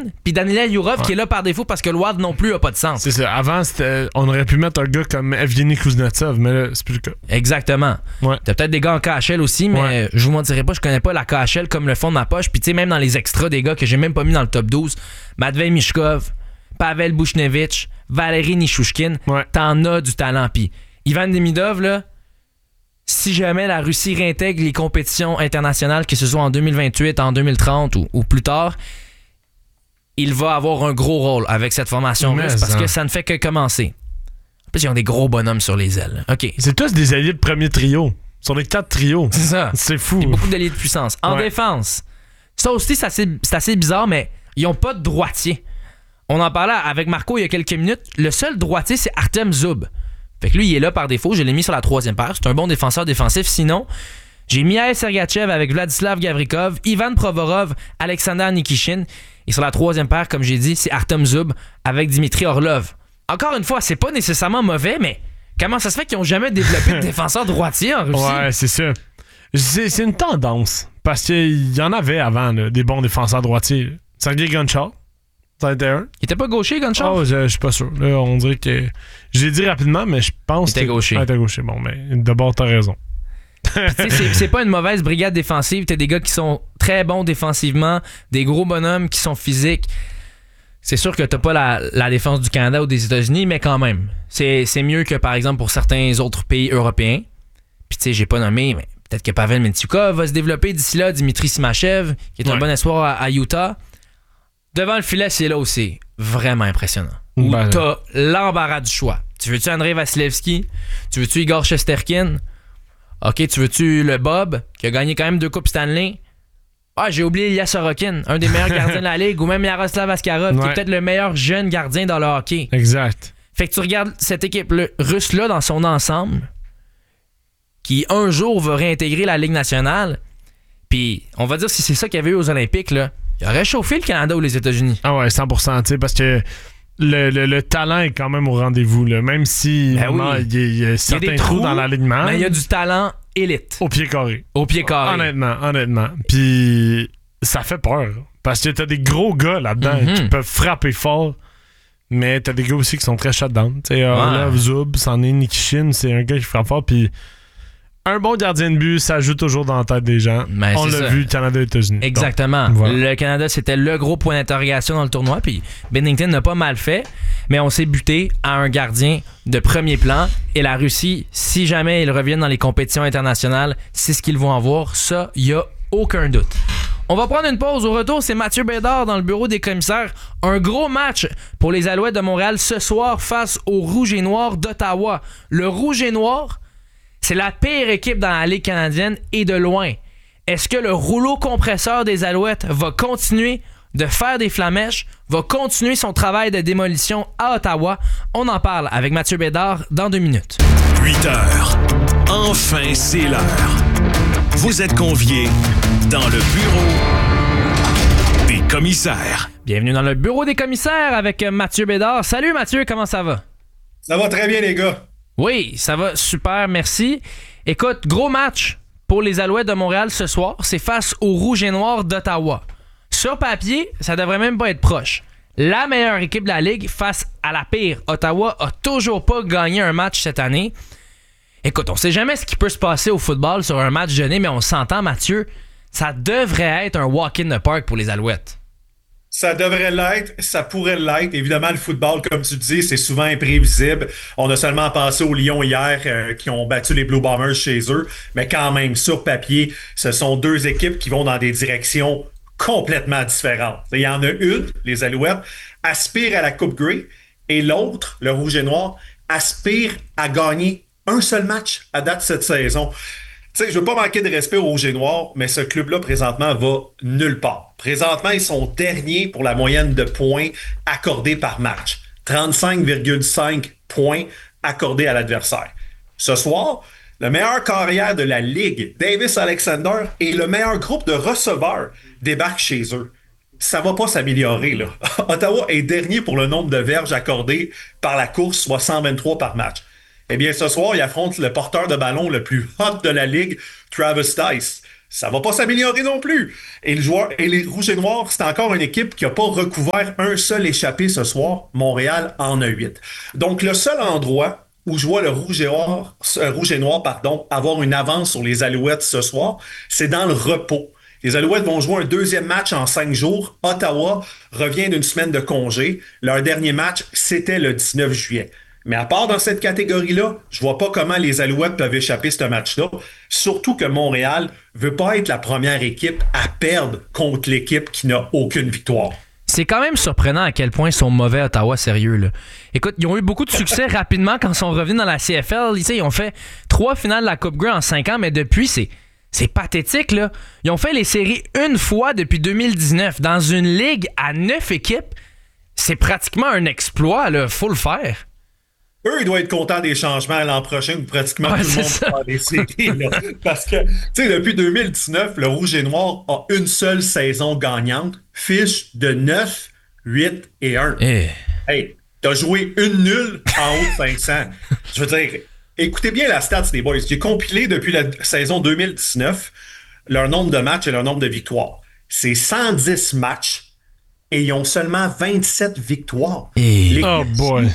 Nishushkin, puis Daniel Yurov qui est là par défaut parce que le WAD non plus a pas de sens. C'est ça. Avant, on aurait pu mettre un gars comme Evgeny Kuznetsov, mais là, c'est plus le cas. Exactement. Ouais. T'as peut-être des gars en KHL aussi, mais je vous mentirais pas, je connais pas la KHL comme le fond de ma poche. Puis tu sais, même dans les extras des gars que j'ai même pas mis dans le top 12, Matvei Mishkov, Pavel Bushnevich, Valeri Nishushkin, t'en as du talent. Puis Ivan Demidov, là, si jamais la Russie réintègre les compétitions internationales, que ce soit en 2028, en 2030 ou plus tard, il va avoir un gros rôle avec cette formation russe parce que ça ne fait que commencer. En plus, ils ont des gros bonhommes sur les ailes. OK. C'est tous des alliés de premier trio. Sur les 4 trios. C'est ça. C'est fou. Il y a beaucoup d'alliés de puissance. En défense, ça aussi, c'est assez bizarre, mais ils n'ont pas de droitier. On en parlait avec Marco il y a quelques minutes. Le seul droitier, c'est Artem Zub. Fait que lui, il est là par défaut. Je l'ai mis sur la 3e paire. C'est un bon défenseur défensif. Sinon, j'ai Mikhail Sergachev avec Vladislav Gavrikov, Ivan Provorov, Alexander Nikishin. Et sur la 3e paire, comme j'ai dit, c'est Artem Zub avec Dimitri Orlov. Encore une fois, c'est pas nécessairement mauvais, mais comment ça se fait qu'ils n'ont jamais développé de défenseur droitier en Russie? Ouais, c'est ça. C'est une tendance. Parce qu'il y en avait avant, là, des bons défenseurs droitiers. Sergei Gonchar. Il était pas gaucher, Gonchar? Oh, je suis pas sûr. Là, on dirait que... Je l'ai dit rapidement, mais je pense il était gaucher. Il était gaucher. Bon, mais d'abord, t'as raison. c'est pas une mauvaise brigade défensive. T'as des gars qui sont très bons défensivement, des gros bonhommes qui sont physiques. C'est sûr que t'as pas la défense du Canada ou des États-Unis, mais quand même. C'est mieux que, par exemple, pour certains autres pays européens. Puis, tu sais, j'ai pas nommé, mais peut-être que Pavel Mentyukov va se développer d'ici là. Dimitri Simachev, qui est un bon espoir à Utah. Devant le filet, c'est là où c'est vraiment impressionnant. Où t'as l'embarras du choix. Tu veux-tu Andrei Vasilevski? Tu veux-tu Igor Shesterkin? OK, tu veux-tu le Bob, qui a gagné quand même 2 Coupes Stanley? Ah, j'ai oublié Ilya Sorokin, un des meilleurs gardiens de la Ligue, ou même Yaroslav Askarov, qui est peut-être le meilleur jeune gardien dans le hockey. Exact. Fait que tu regardes cette équipe russe-là dans son ensemble, qui un jour va réintégrer la Ligue nationale, puis on va dire si c'est ça qu'il y avait eu aux Olympiques, là, il aurait chauffé le Canada ou les États-Unis. Ah ouais, 100%, tu sais, parce que le talent est quand même au rendez-vous, là. Même si il y a certains trous dans l'alignement. Mais il y a du talent élite. Au pied carré. Au pied carré. Honnêtement. Puis ça fait peur. Parce que t'as des gros gars là-dedans qui peuvent frapper fort. Mais t'as des gars aussi qui sont très shutdown. Tu sais, Orlov, Zub, c'en est Nikishin, c'est un gars qui frappe fort. Puis un bon gardien de but, ça joue toujours dans la tête des gens. Mais on l'a vu, Canada et États-Unis. Exactement. Donc, voilà. Le Canada, c'était le gros point d'interrogation dans le tournoi. Puis Binnington n'a pas mal fait. Mais on s'est buté à un gardien de premier plan. Et la Russie, si jamais ils reviennent dans les compétitions internationales, c'est ce qu'ils vont avoir. Ça, il n'y a aucun doute. On va prendre une pause. Au retour, c'est Mathieu Bédard dans le bureau des commissaires. Un gros match pour les Alouettes de Montréal ce soir face au Rouge et Noir d'Ottawa. Le Rouge et Noir, c'est la pire équipe dans la Ligue canadienne et de loin. Est-ce que le rouleau compresseur des Alouettes va continuer de faire des flamèches, va continuer son travail de démolition à Ottawa? On en parle avec Mathieu Bédard dans 2 minutes. 8 heures. Enfin, c'est l'heure. Vous êtes conviés dans le bureau des commissaires. Bienvenue dans le bureau des commissaires avec Mathieu Bédard. Salut Mathieu, comment ça va? Ça va très bien les gars. Oui, ça va super, merci. Écoute, gros match pour les Alouettes de Montréal ce soir. C'est face au Rouge et Noir d'Ottawa. Sur papier, ça devrait même pas être proche. La meilleure équipe de la Ligue face à la pire. Ottawa a toujours pas gagné un match cette année. Écoute, on sait jamais ce qui peut se passer au football sur un match donné, mais on s'entend, Mathieu, ça devrait être un walk in the park pour les Alouettes. Ça devrait l'être, ça pourrait l'être. Évidemment, le football, comme tu dis, c'est souvent imprévisible. On a seulement pensé aux Lions hier qui ont battu les Blue Bombers chez eux. Mais quand même, sur papier, ce sont 2 équipes qui vont dans des directions complètement différentes. Il y en a une, les Alouettes, aspire à la Coupe Grey et l'autre, le Rouge et Noir, aspire à gagner un seul match à date cette saison. Tu sais, je veux pas manquer de respect au Rouge et Noir, mais ce club-là, présentement, va nulle part. Présentement, ils sont derniers pour la moyenne de points accordés par match. 35,5 points accordés à l'adversaire. Ce soir, le meilleur carrière de la Ligue, Davis Alexander, et le meilleur groupe de receveurs débarquent chez eux. Ça va pas s'améliorer, là. Ottawa est dernier pour le nombre de verges accordées par la course, soit 123 par match. Eh bien, ce soir, il affronte le porteur de ballon le plus hot de la Ligue, Travis Tice. ça va pas s'améliorer non plus. Et les Rouges et Noirs, c'est encore une équipe qui n'a pas recouvert un seul échappé ce soir. Montréal en a 8. Donc, le seul endroit où je vois le Rouge et Noir, avoir une avance sur les Alouettes ce soir, c'est dans le repos. Les Alouettes vont jouer un deuxième match en 5 jours. Ottawa revient d'une semaine de congé. Leur dernier match, c'était le 19 juillet. Mais à part dans cette catégorie-là, je vois pas comment les Alouettes peuvent échapper ce match-là. Surtout que Montréal veut pas être la première équipe à perdre contre l'équipe qui n'a aucune victoire. C'est quand même surprenant à quel point ils sont mauvais à Ottawa, sérieux. Là. Écoute, ils ont eu beaucoup de succès rapidement quand ils sont revenus dans la CFL. Ils ont fait 3 finales de la Coupe Grey en 5 ans, mais depuis, c'est pathétique. Là. Ils ont fait les séries une fois depuis 2019. Dans une ligue à 9 équipes, c'est pratiquement un exploit. Il faut le faire. Eux, ils doivent être contents des changements l'an prochain où pratiquement tout le monde va faire des séries. Là. Parce que, tu sais, depuis 2019, le Rouge et Noir a une seule saison gagnante. Fiche de 9, 8 et 1. Hey, t'as joué une nulle en haut de 500. Je veux dire, écoutez bien la stats des boys. J'ai compilé depuis la saison 2019 leur nombre de matchs et leur nombre de victoires. C'est 110 matchs. Et ils ont seulement 27 victoires. Oh boy.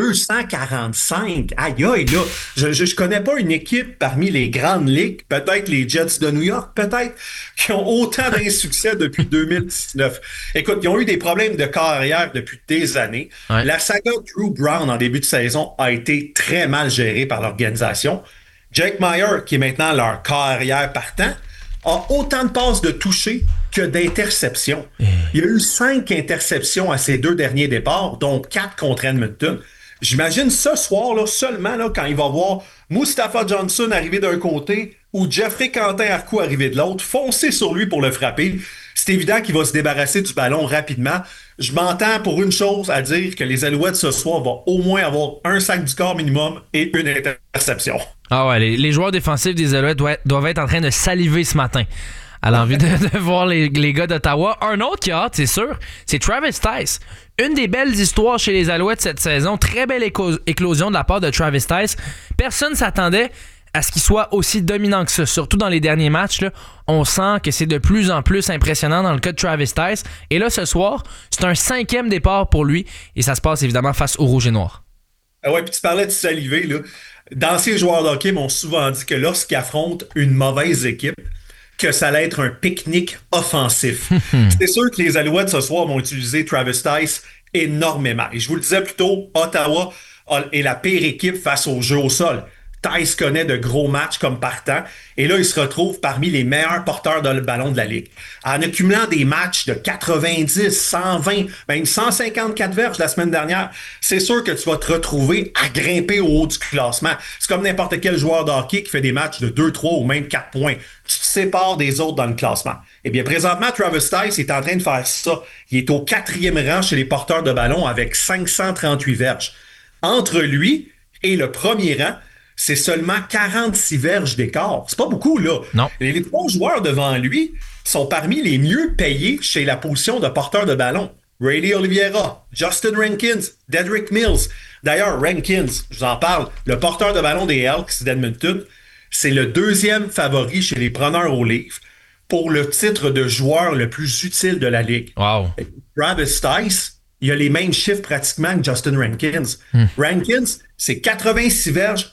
245. Aïe, aïe, là. Je connais pas une équipe parmi les grandes ligues, peut-être les Jets de New York, peut-être, qui ont autant d'insuccès depuis 2019. Écoute, ils ont eu des problèmes de carrière depuis des années. Ouais. La saga Drew Brown en début de saison a été très mal gérée par l'organisation. Jake Meyer, qui est maintenant leur carrière partant, a autant de passes de toucher que d'interceptions. Il y a eu 5 interceptions à ses 2 derniers départs, dont 4 contre Edmonton. J'imagine ce soir, là, seulement là, quand il va voir Mustafa Johnson arriver d'un côté ou Jeffrey Quentin-Arcou arriver de l'autre, foncer sur lui pour le frapper. C'est évident qu'il va se débarrasser du ballon rapidement. Je m'entends pour une chose à dire que les Alouettes ce soir vont au moins avoir un sac du corps minimum et une interception. Ah ouais, les joueurs défensifs des Alouettes doivent être en train de saliver ce matin à l'envie de voir les gars d'Ottawa. Un autre qui a hâte, c'est sûr, c'est Travis Tice. Une des belles histoires chez les Alouettes cette saison. Très belle éclosion de la part de Travis Tice. Personne ne s'attendait à ce qu'il soit aussi dominant que ça. Surtout dans les derniers matchs, là, on sent que c'est de plus en plus impressionnant dans le cas de Travis Tice. Et là, ce soir, c'est un 5e départ pour lui. Et ça se passe évidemment face aux Rouges et Noirs. Ah ouais, puis tu parlais de saliver, là. D'anciens joueurs de hockey m'ont souvent dit que lorsqu'ils affrontent une mauvaise équipe, que ça allait être un pique-nique offensif. C'est sûr que les Alouettes ce soir vont utiliser Travis Tice énormément. Et je vous le disais plus tôt, Ottawa est la pire équipe face au jeu au sol. Tice connaît de gros matchs comme partant. Et là, il se retrouve parmi les meilleurs porteurs de ballon de la Ligue. En accumulant des matchs de 90, 120, même 154 verges la semaine dernière, c'est sûr que tu vas te retrouver à grimper au haut du classement. C'est comme n'importe quel joueur de hockey qui fait des matchs de 2, 3 ou même 4 points. Tu te sépares des autres dans le classement. Eh bien, présentement, Travis Tice est en train de faire ça. Il est au 4e rang chez les porteurs de ballon avec 538 verges. Entre lui et le premier rang, c'est seulement 46 verges d'écart. C'est pas beaucoup, là. Non. Les 3 joueurs devant lui sont parmi les mieux payés chez la position de porteur de ballon. Rayleigh Oliveira, Justin Rankins, Dedrick Mills. D'ailleurs, Rankins, je vous en parle, le porteur de ballon des Elks d'Edmonton, c'est le 2e favori chez les preneurs au livre pour le titre de joueur le plus utile de la Ligue. Wow. Travis Tice, il a les mêmes chiffres pratiquement que Justin Rankins. Rankins, c'est 86 verges,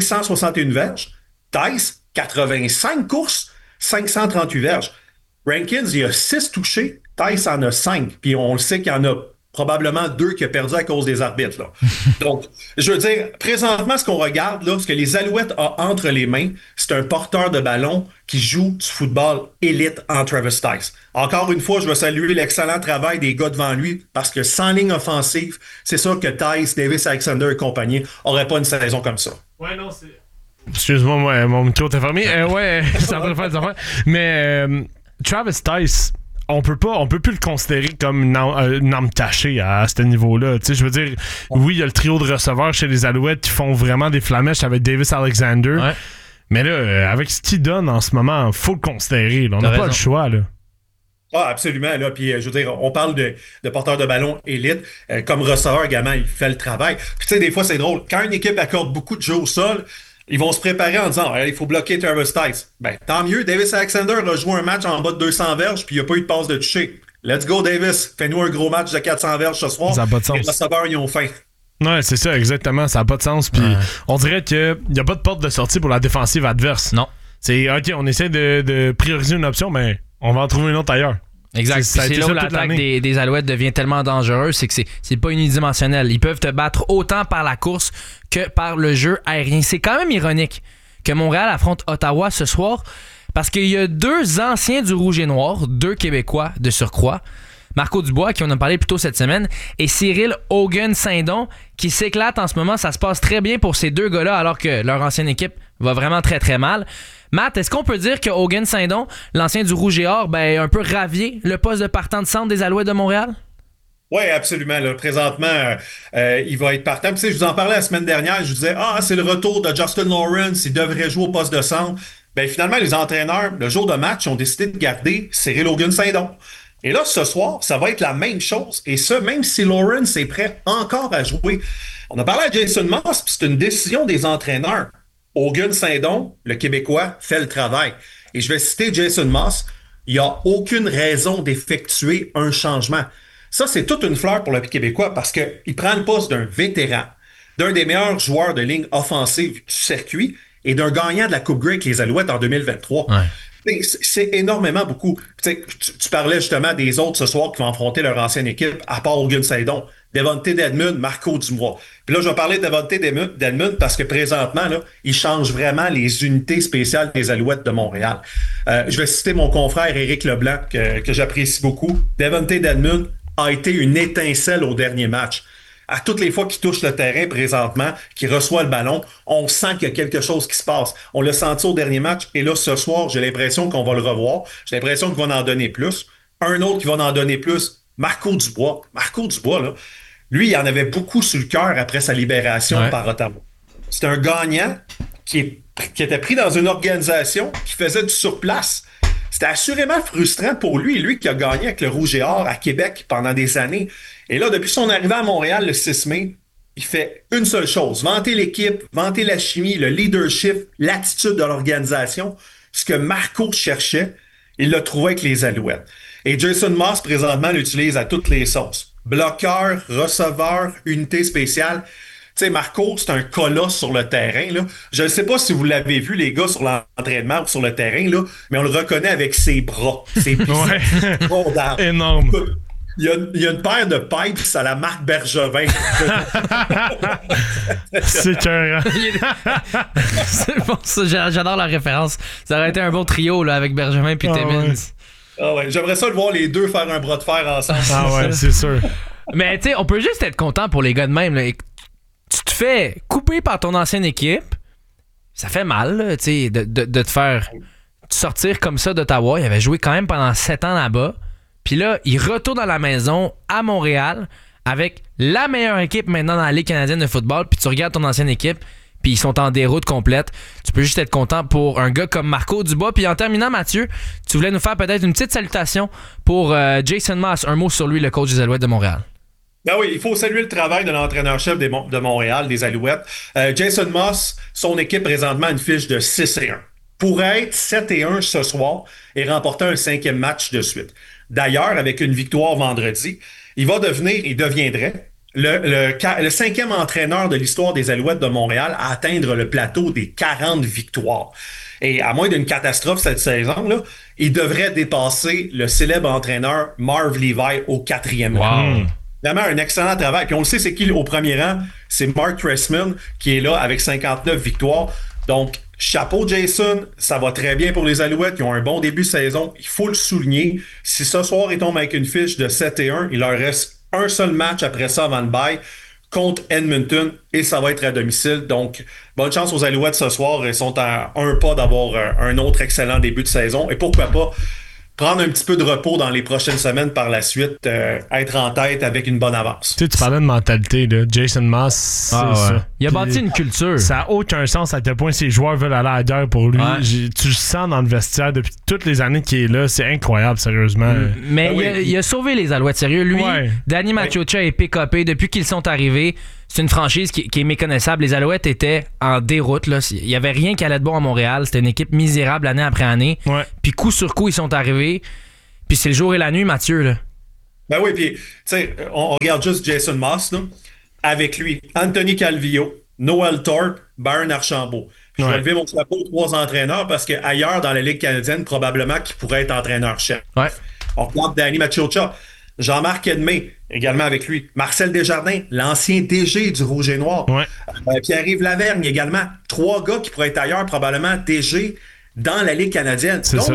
561 verges. Tice, 85 courses, 538 verges. Rankins, il a 6 touchés. Tice en a 5. Puis on le sait qu'il y en a probablement 2 qui a perdu à cause des arbitres. Là. Donc, je veux dire, présentement, ce qu'on regarde, là, ce que les Alouettes ont entre les mains, c'est un porteur de ballon qui joue du football élite en Travis Tice. Encore une fois, je veux saluer l'excellent travail des gars devant lui, parce que sans ligne offensive, c'est sûr que Tice, Davis Alexander et compagnie n'auraient pas une saison comme ça. Ouais, non, c'est... Excuse-moi, mon micro t'est fermé. Ouais, c'est en train de faire des affaires. Mais Travis Tice... On peut plus le considérer comme une arme tachée à ce niveau-là. Tu sais, je veux dire, oui, il y a le trio de receveurs chez les Alouettes qui font vraiment des flamèches avec Davis Alexander. Ouais. Mais là, avec ce qu'il donne en ce moment, il faut le considérer. Là. On n'a pas le choix. Là. Ah, absolument. Là. Puis, je veux dire, on parle de porteur de ballon élite. Comme receveur également, il fait le travail. Puis, tu sais, des fois, c'est drôle. Quand une équipe accorde beaucoup de jeux au sol, Ils vont se préparer en disant il faut bloquer Travis Tice. Ben, tant mieux. Davis Alexander a joué un match en bas de 200 verges puis il n'y a pas eu de passe de toucher. Let's go, Davis. Fais-nous un gros match de 400 verges ce soir. Ça n'a pas de sens. Les receveurs, ils ont faim. Ouais, c'est ça, exactement. Ça n'a pas de sens. Puis on dirait qu'il n'y a pas de porte de sortie pour la défensive adverse. Non. C'est OK, on essaie de prioriser une option, mais on va en trouver une autre ailleurs. Exact. C'est là où l'attaque des Alouettes devient tellement dangereuse, c'est que c'est pas unidimensionnel. Ils peuvent te battre autant par la course que par le jeu aérien. C'est quand même ironique que Montréal affronte Ottawa ce soir parce qu'il y a 2 anciens du Rouge et Noir, 2 Québécois de surcroît. Marco Dubois, qui on a parlé plus tôt cette semaine, et Cyril Hogan-Saint-Don, qui s'éclate en ce moment. Ça se passe très bien pour ces 2 gars-là, alors que leur ancienne équipe va vraiment très, très mal. Matt, est-ce qu'on peut dire que Hogan-Saint-Don, l'ancien du Rouge et Or, un peu ravié le poste de partant de centre des Alouettes de Montréal? Oui, absolument. Là, présentement, il va être partant. Puis, je vous en parlais la semaine dernière. Je vous disais, c'est le retour de Justin Lawrence. Il devrait jouer au poste de centre. Ben, finalement, les entraîneurs, le jour de match, ont décidé de garder Cyril Hogan-Saint-Don. Et là, ce soir, ça va être la même chose. Et ça, même si Lawrence est prêt encore à jouer. On a parlé à Jason Moss, puis c'est une décision des entraîneurs. Hogan-Saint-Don, le Québécois, fait le travail. Et je vais citer Jason Moss. Il n'y a aucune raison d'effectuer un changement. Ça, c'est toute une fleur pour le Québécois parce qu'il prend le poste d'un vétéran, d'un des meilleurs joueurs de ligne offensive du circuit et d'un gagnant de la Coupe Grey avec les Alouettes en 2023. Ouais. C'est énormément beaucoup. Tu parlais justement des autres ce soir qui vont affronter leur ancienne équipe, à part Hogan-Saint-Don. Devontae Dedmon, Marco Dubois. Puis là, je vais parler de Devontae Dedmon parce que présentement, là, il change vraiment les unités spéciales des Alouettes de Montréal. Je vais citer mon confrère Éric Leblanc, que j'apprécie beaucoup. Devontae Dedmon a été une étincelle au dernier match. À toutes les fois qu'il touche le terrain présentement, qu'il reçoit le ballon, on sent qu'il y a quelque chose qui se passe. On l'a senti au dernier match et là, ce soir, j'ai l'impression qu'on va le revoir. J'ai l'impression qu'il va en donner plus. Un autre qui va en donner plus, Marco Dubois. Marco Dubois, là, lui, il en avait beaucoup sur le cœur après sa libération par Ottawa. C'est un gagnant qui était pris dans une organisation qui faisait du surplace. C'était assurément frustrant pour lui qui a gagné avec le Rouge et Or à Québec pendant des années. Et là, depuis son arrivée à Montréal le 6 mai, il fait une seule chose, vanter l'équipe, vanter la chimie, le leadership, l'attitude de l'organisation. Ce que Marco cherchait, il l'a trouvé avec les Alouettes. Et Jason Moss, présentement, l'utilise à toutes les sauces. Bloqueur, receveur, unité spéciale. Tu sais, Marco, c'est un colosse sur le terrain, là. Je ne sais pas si vous l'avez vu, les gars, sur l'entraînement ou sur le terrain, là, mais on le reconnaît avec ses bras. Ses biceps. Énorme. Il y a une paire de pipes, ça la marque Bergevin. C'est cœur. C'est bon, ça, j'adore la référence. Ça aurait été un bon trio là, avec Bergevin et Timmins. Ouais. Ah ouais. J'aimerais ça le voir les deux faire un bras de fer ensemble. Ah ouais, c'est sûr. Mais tu sais, on peut juste être content pour les gars de même. Là. Tu te fais couper par ton ancienne équipe, ça fait mal tu sais, de te faire sortir comme ça d'Ottawa. Il avait joué quand même pendant 7 ans là-bas. Puis là, il retourne à la maison à Montréal avec la meilleure équipe maintenant dans la Ligue canadienne de football. Puis tu regardes ton ancienne équipe, puis ils sont en déroute complète. Tu peux juste être content pour un gars comme Marco Dubois. Puis en terminant, Mathieu, tu voulais nous faire peut-être une petite salutation pour Jason Moss. Un mot sur lui, le coach des Alouettes de Montréal. Ben oui, il faut saluer le travail de l'entraîneur-chef de Montréal, des Alouettes. Jason Moss, son équipe présentement a une fiche de 6-1. Pourrait être 7-1 ce soir et remporter un 5e match de suite. D'ailleurs, avec une victoire vendredi, il deviendrait le 5e entraîneur de l'histoire des Alouettes de Montréal à atteindre le plateau des 40 victoires. Et à moins d'une catastrophe cette saison-là, il devrait dépasser le célèbre entraîneur Marv Levi au 4e rang. Vraiment un excellent travail. Puis on le sait, c'est qui au premier rang? C'est Mark Trestman qui est là avec 59 victoires. Donc, chapeau Jason, ça va très bien pour les Alouettes. Ils ont un bon début de saison. Il faut le souligner. Si ce soir, ils tombent avec une fiche de 7-1, il leur reste un seul match après ça avant le bye contre Edmonton et ça va être à domicile. Donc, bonne chance aux Alouettes ce soir. Ils sont à un pas d'avoir un autre excellent début de saison. Et pourquoi pas prendre un petit peu de repos dans les prochaines semaines par la suite, être en tête avec une bonne avance. Tu parlais de mentalité, là. Jason Moss, c'est ça. Il a bâti une culture. Ça n'a aucun sens à quel point ces joueurs veulent aller à guerre pour lui. Tu le sens dans le vestiaire depuis toutes les années qu'il est là. C'est incroyable, sérieusement. Mais il a sauvé les Alouettes, sérieux. Lui, Danny Maciocia et PKP, depuis qu'ils sont arrivés, c'est une franchise qui est méconnaissable. Les Alouettes étaient en déroute. Là. Il n'y avait rien qui allait de bon à Montréal. C'était une équipe misérable année après année. Ouais. Puis coup sur coup, ils sont arrivés. Puis c'est le jour et la nuit, Mathieu. Là. Ben oui, puis tu sais, on regarde juste Jason Moss, là. Avec lui, Anthony Calvillo, Noel Thorpe, Byron Archambault. Puis je vais lever mon chapeau aux 3 entraîneurs parce qu'ailleurs dans la Ligue canadienne, probablement qu'il pourrait être entraîneur-chef. Ouais. On regarde Danny Machocha, Jean-Marc Edmé, également avec lui. Marcel Desjardins, l'ancien DG du Rouge et Noir. Ouais. Pierre-Yves Lavergne également. 3 gars qui pourraient être ailleurs, probablement DG dans la Ligue canadienne. C'est Donc, ça.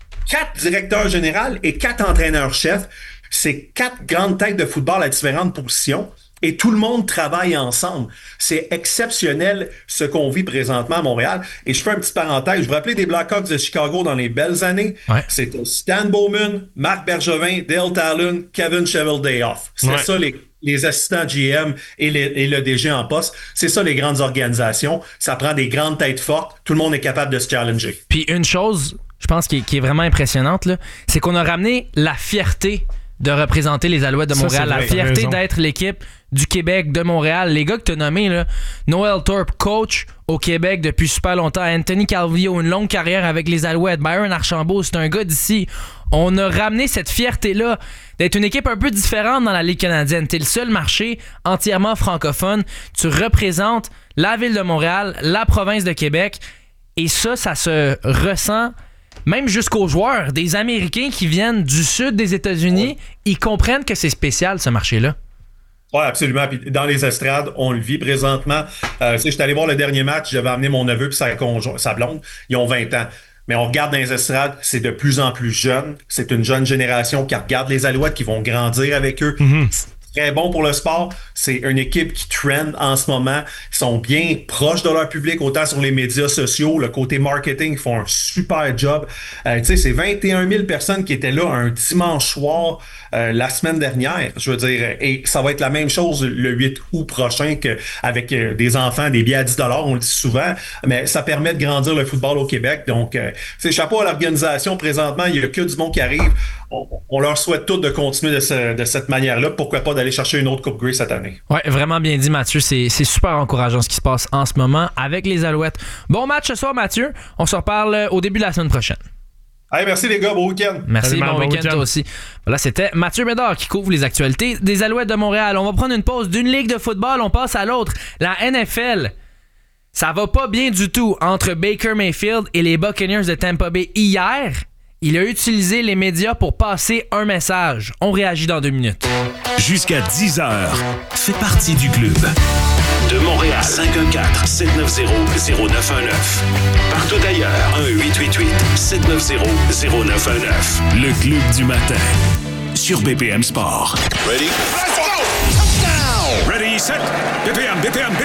4 directeurs généraux et 4 entraîneurs-chefs. C'est 4 grandes têtes de football à différentes positions. Et tout le monde travaille ensemble. C'est exceptionnel ce qu'on vit présentement à Montréal. Et je fais une petite parenthèse. Je vous rappelais des Blackhawks de Chicago dans les belles années. Ouais. C'était Stan Bowman, Marc Bergevin, Dale Talon, Kevin Cheveldayoff. C'était ça les assistants GM et le DG en poste. C'est ça les grandes organisations. Ça prend des grandes têtes fortes. Tout le monde est capable de se challenger. Puis une chose, je pense, qui est vraiment impressionnante, là, c'est qu'on a ramené la fierté de représenter les Alouettes de Montréal, la fierté d'être l'équipe du Québec, de Montréal. Les gars que tu as nommés, là, Noel Thorpe, coach au Québec depuis super longtemps, Anthony Calvillo, une longue carrière avec les Alouettes, Byron Archambault, c'est un gars d'ici. On a ramené cette fierté-là d'être une équipe un peu différente dans la Ligue canadienne. T'es le seul marché entièrement francophone. Tu représentes la ville de Montréal, la province de Québec, et ça se ressent même jusqu'aux joueurs, des Américains qui viennent du sud des États-Unis, ils comprennent que c'est spécial, ce marché-là. Oui, absolument. Puis dans les estrades, on le vit présentement. Je suis allé voir le dernier match, j'avais amené mon neveu et sa blonde. Ils ont 20 ans. Mais on regarde dans les estrades, c'est de plus en plus jeune. C'est une jeune génération qui regarde les Alouettes, qui vont grandir avec eux. Très bon pour le sport. C'est une équipe qui trend en ce moment. Ils sont bien proches de leur public, autant sur les médias sociaux, le côté marketing, ils font un super job. Tu sais, c'est 21 000 personnes qui étaient là un dimanche soir la semaine dernière. Je veux dire, et ça va être la même chose le 8 août prochain qu'avec des enfants, des billets à 10 $, on le dit souvent, mais ça permet de grandir le football au Québec. Donc, c'est chapeau à l'organisation. Présentement, il n'y a que du monde qui arrive. On leur souhaite tous de continuer de cette manière-là. Pourquoi pas d'aller chercher une autre Coupe Grey cette année? Ouais, vraiment bien dit, Mathieu. C'est super encourageant ce qui se passe en ce moment avec les Alouettes. Bon match ce soir, Mathieu. On se reparle au début de la semaine prochaine. Hey, merci les gars, bon week-end. Merci, Salut, bon week-end toi aussi. Voilà, c'était Mathieu Médard qui couvre les actualités des Alouettes de Montréal. On va prendre une pause d'une ligue de football, on passe à l'autre. La NFL, ça va pas bien du tout entre Baker Mayfield et les Buccaneers de Tampa Bay. Hier, il a utilisé les médias pour passer un message. On réagit dans 2 minutes. Jusqu'à 10h, fais partie du club. De Montréal, 514-790-0919. Partout ailleurs, 1-888-790-0919. Le club du matin, sur BPM Sport. Ready? Let's go! Touchdown! Ready, set, BPM.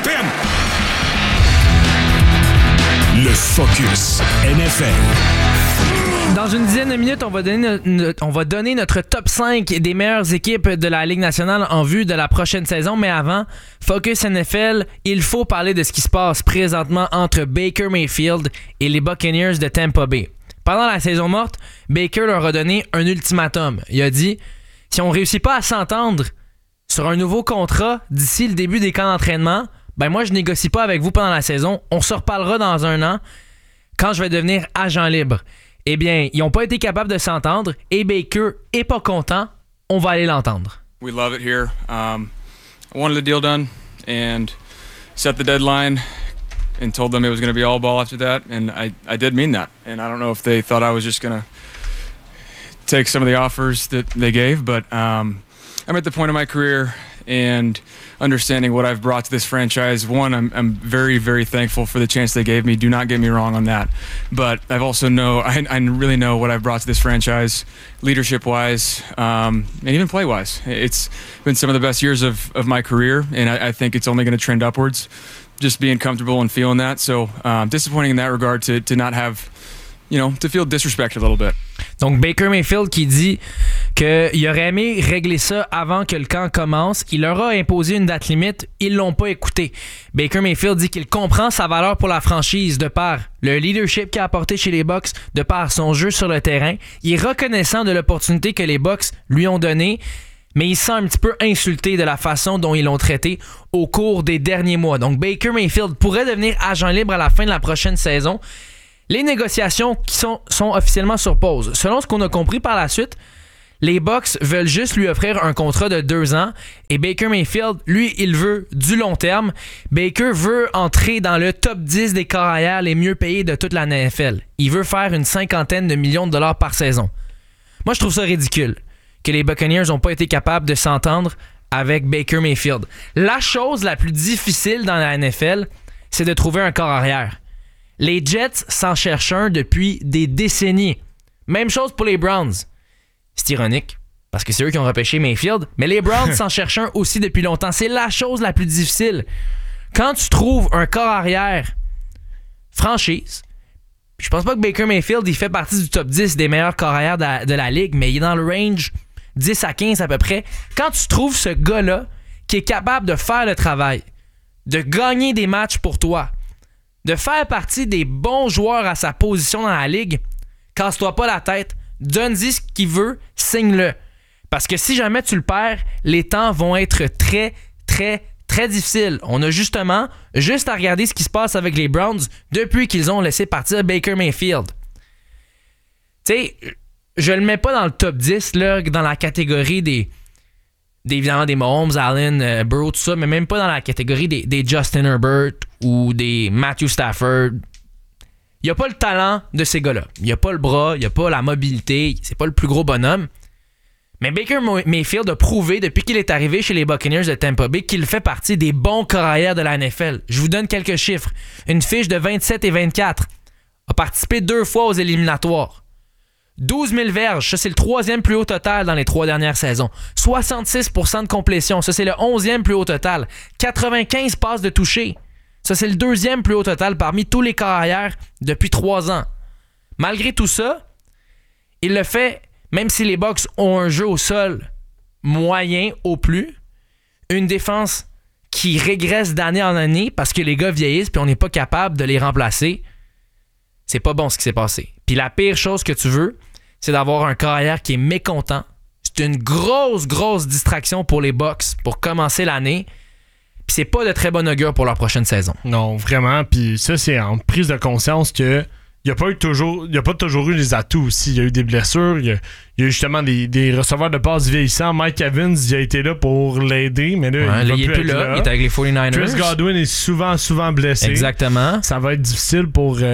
Le Focus NFL. Dans une dizaine de minutes, on va donner notre top 5 des meilleures équipes de la Ligue nationale en vue de la prochaine saison. Mais avant, Focus NFL, il faut parler de ce qui se passe présentement entre Baker Mayfield et les Buccaneers de Tampa Bay. Pendant la saison morte, Baker leur a donné un ultimatum. Il a dit, si on ne réussit pas à s'entendre sur un nouveau contrat d'ici le début des camps d'entraînement, ben moi je négocie pas avec vous pendant la saison. On se reparlera dans 1 an quand je vais devenir agent libre. Eh bien, ils n'ont pas été capables de s'entendre et Baker est pas content. On va aller l'entendre. We love it here. I wanted the deal done and set the deadline and told them it was going to be all ball after that. And I did mean that. And I don't know if they thought I was just going to take some of the offers that they gave, but I'm at the point of my career and understanding what I've brought to this franchise. One, I'm very, very thankful for the chance they gave me. Do not get me wrong on that. But I really know what I've brought to this franchise, leadership-wise, and even play-wise. It's been some of the best years of my career, and I think it's only going to trend upwards, just being comfortable and feeling that. So disappointing in that regard to not have, to feel disrespected a little bit. Donc Baker Mayfield qui dit qu'il aurait aimé régler ça avant que le camp commence. Il leur a imposé une date limite. Ils l'ont pas écouté. Baker Mayfield dit qu'il comprend sa valeur pour la franchise de par le leadership qu'il a apporté chez les Bucs, de par son jeu sur le terrain. Il est reconnaissant de l'opportunité que les Bucs lui ont donnée. mais il se sent un petit peu insulté de la façon dont ils l'ont traité au cours des derniers mois. Donc Baker Mayfield pourrait devenir agent libre à la fin de la prochaine saison. Les négociations qui sont officiellement sur pause. Selon ce qu'on a compris par la suite, les Bucs veulent juste lui offrir un contrat de 2 ans et Baker Mayfield, lui, il veut du long terme. Baker veut entrer dans le top 10 des carrières les mieux payés de toute la NFL. Il veut faire une 50aine de millions de dollars par saison. Moi, je trouve ça ridicule que les Buccaneers n'ont pas été capables de s'entendre avec Baker Mayfield. La chose la plus difficile dans la NFL, c'est de trouver un corps arrière. Les Jets s'en cherchent un depuis des décennies. Même chose pour les Browns. C'est ironique, parce que c'est eux qui ont repêché Mayfield, mais les Browns s'en cherchent un aussi depuis longtemps. C'est la chose la plus difficile. Quand tu trouves un corps arrière franchise, je pense pas que Baker Mayfield il fait partie du top 10 des meilleurs corps arrière de la ligue, mais il est dans le range 10 à 15 à peu près. Quand tu trouves ce gars-là qui est capable de faire le travail, de gagner des matchs pour toi, de faire partie des bons joueurs à sa position dans la ligue, casse-toi pas la tête, donne-y ce qu'il veut, signe-le. Parce que si jamais tu le perds, les temps vont être très, très, très difficiles. On a justement juste à regarder ce qui se passe avec les Browns depuis qu'ils ont laissé partir Baker Mayfield. Tu sais, je le mets pas dans le top 10, là, dans la catégorie évidemment des Mahomes, Allen, Burrow, tout ça, mais même pas dans la catégorie des Justin Herbert ou des Matthew Stafford. Il a pas le talent de ces gars-là. Il a pas le bras, il a pas la mobilité, c'est pas le plus gros bonhomme. Mais Baker Mayfield a prouvé depuis qu'il est arrivé chez les Buccaneers de Tampa Bay qu'il fait partie des bons carrières de la NFL. Je vous donne quelques chiffres. Une fiche de 27 et 24. A participé 2 fois aux éliminatoires. 12 000 verges, ça c'est le 3e plus haut total dans les 3 dernières saisons. 66% de complétion, ça c'est le 11e plus haut total. 95 passes de toucher. Ça, c'est le 2e plus haut total parmi tous les carrières depuis 3 ans. Malgré tout ça, il le fait, même si les Bucs ont un jeu au sol moyen au plus, une défense qui régresse d'année en année parce que les gars vieillissent puis on n'est pas capable de les remplacer. C'est pas bon ce qui s'est passé. Puis la pire chose que tu veux, c'est d'avoir un carrière qui est mécontent. C'est une grosse, grosse distraction pour les Bucs pour commencer l'année. Puis c'est pas de très bon augure pour leur prochaine saison. Non, vraiment. Puis ça, c'est en prise de conscience que il n'y a pas toujours eu les atouts aussi. Il y a eu des blessures. Il y a eu justement des receveurs de passes vieillissants. Mike Evans, il a été là pour l'aider, mais là, il est plus là. Il est avec les 49ers. Chris Godwin est souvent blessé. Exactement. Ça va être difficile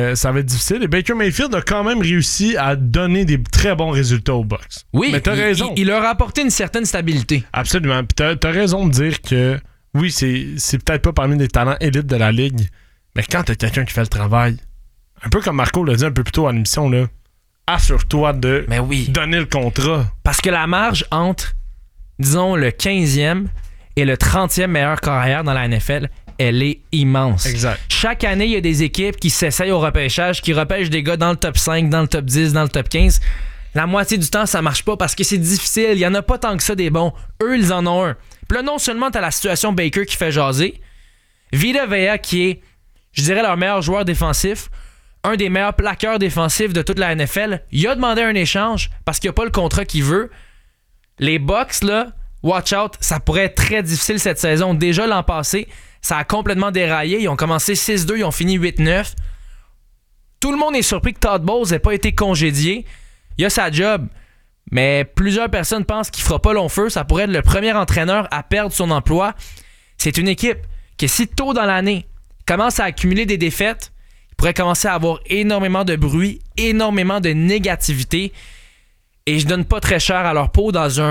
Et Baker Mayfield a quand même réussi à donner des très bons résultats aux Bucs. Oui, mais t'as raison. Il leur a apporté une certaine stabilité. Absolument. Puis t'as raison de dire que oui, c'est peut-être pas parmi les talents élites de la ligue, mais quand t'as quelqu'un qui fait le travail, un peu comme Marco l'a dit un peu plus tôt à l'émission, là, assure-toi de donner le contrat. Parce que la marge entre, disons, le 15e et le 30e meilleur carrière dans la NFL, elle est immense. Exact. Chaque année, il y a des équipes qui s'essayent au repêchage, qui repêchent des gars dans le top 5, dans le top 10, dans le top 15. La moitié du temps, ça marche pas parce que c'est difficile. Il y en a pas tant que ça des bons. Eux, ils en ont un. Puis là, non seulement t'as la situation Baker qui fait jaser, Vita Vea qui est, je dirais, leur meilleur joueur défensif, un des meilleurs plaqueurs défensifs de toute la NFL, il a demandé un échange parce qu'il n'a pas le contrat qu'il veut. Les Bucs, là, watch out, ça pourrait être très difficile cette saison. Déjà l'an passé, ça a complètement déraillé. Ils ont commencé 6-2, ils ont fini 8-9. Tout le monde est surpris que Todd Bowles n'ait pas été congédié. Il a sa job, mais plusieurs personnes pensent qu'il fera pas long feu. Ça pourrait être le premier entraîneur à perdre son emploi. C'est une équipe qui, si tôt dans l'année, commence à accumuler des défaites, pourrait commencer à avoir énormément de bruit, énormément de négativité, et je donne pas très cher à leur peau dans